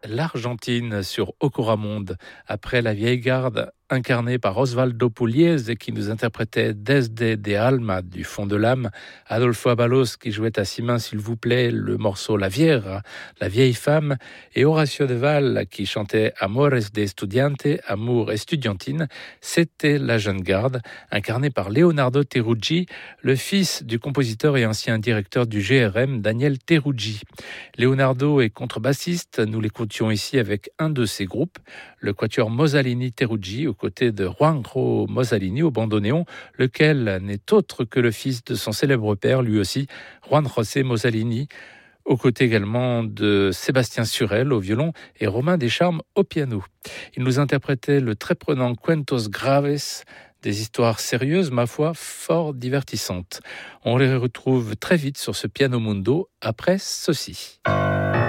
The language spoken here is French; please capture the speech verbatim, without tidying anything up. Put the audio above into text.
l'Argentine sur Ocoramonde. Après la vieille garde incarnée par Osvaldo Pugliese qui nous interprétait Desde de Alma du fond de l'âme, Adolfo Abalos qui jouait à six mains s'il vous plaît le morceau La Vieja, la vieille femme, et Horacio de Val qui chantait Amores de Estudiante, amour estudiantine, c'était la jeune garde incarnée par Leonardo Teruggi, le fils du compositeur et ancien directeur du G R M Daniel Teruggi. Leonardo est contrebassiste, nous l'écoutions ici avec un de ses groupes, le quatuor Mosalini Teruggi, aux côtés de Juanjo Mosalini au bandoneon, lequel n'est autre que le fils de son célèbre père, lui aussi, Juan José Mosalini, aux côtés également de Sébastien Surel au violon et Romain Descharmes au piano. Il nous interprétait le très prenant Cuentos Graves, des histoires sérieuses, ma foi, fort divertissantes. On les retrouve très vite sur ce Piano Mundo après ceci.